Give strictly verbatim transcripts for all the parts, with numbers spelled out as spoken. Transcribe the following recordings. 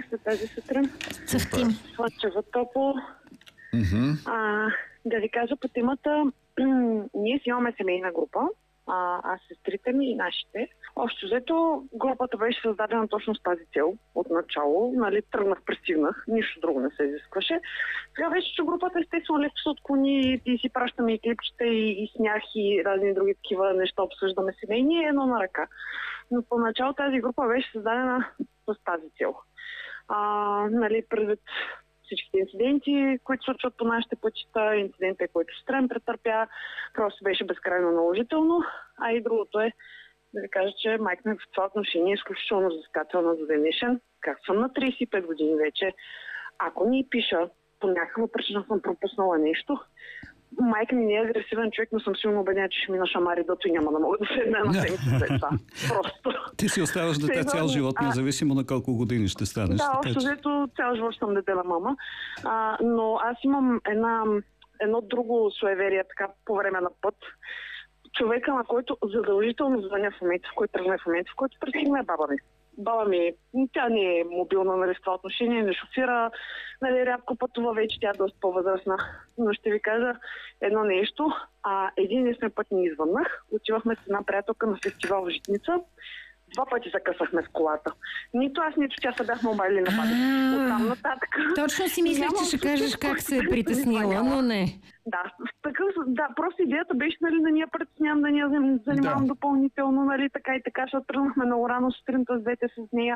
още тази сутрин. Цъфтим. Слънчево топло. Mm-hmm. А, да ви кажа по темата, ние си имаме семейна група, а, аз сестрите ми и нашите. Общо взето, групата беше създадена точно с тази цел от начало. Нали, тръгнах, пристигнах, нищо друго не се изискваше. Сега вече, че групата естествено леко се отклони и си пращаме и клипчета, и, и смях, и разни други такива неща обсъждаме семейни, едно на ръка. Но поначало тази група беше създадена с тази цел. А, нали, предвид всичките инциденти, които случват по нашите пътища, инцидента, който сестрен претърпя, просто беше безкрайно наложително. А и другото е да ви кажа, че майка ми в това отношение е изключително взискателна за днешен. Как съм на трийсет и пет години вече, ако ни пиша, по някаква причина съм пропуснала нещо, майка ми не е агресивен човек, но съм силно убедена, че ще ми нашамари дото и няма да мога да седна на седмица след това. Просто. Ти си оставаш дете цял живот, независимо на колко години ще станеш. Да, общо взето цял живот съм детела мама. А, но аз имам една, едно друго суеверие така по време на път. Човека, на който задължително звъня в момента, в който тръгне в момента, в който пристигне баба ми. Баба ми, тя не е мобилна, нали, в това отношение, не шофира, нали, рядко пътува, вече тя е доста по-възрастна. Но ще ви кажа едно нещо. А, един сме път ни извъннах, отивахме с една приятелка на фестивал в Житница. Два пъти закъсахме с колата. Нито аз, нито тя се бяхме обадили на памет. Оттам нататък. Точно си мислех, че ще кажеш как се е притеснила, но не. Да, такъв, да, просто идеята беше, нали, да ни я притеснявам, да ни я занимавам да. допълнително, нали, така и така, защото тръгнахме много рано сутринта с двете с нея.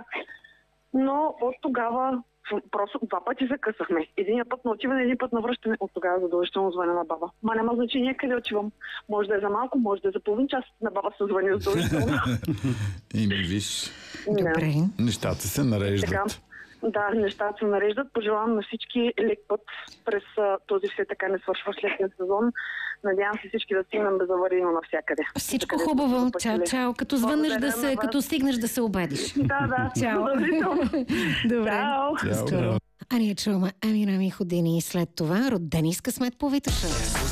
Но от тогава просто два пъти закъсахме. Единия път на отиване, един път на връщане. От тогава задължително звъня на баба. Ма няма значение къде отивам. Може да е за малко, може да е за половин час. На баба се звъня задължително. И ми виж. Добре. Нещата се нареждат. Така, да, нещата се нареждат. Пожелавам на всички лек път през а, този все така не свършва летен сезон. Надявам се всички да стигнем безаварийно навсякъде. Всичко хубаво. Чао, чао. Като звънеш да се, като стигнеш да се обадиш. Да, да. Чао. Добре. Чао. А ние чуваме Ами Рами Ходини и след това Родени с късмет по Витоша.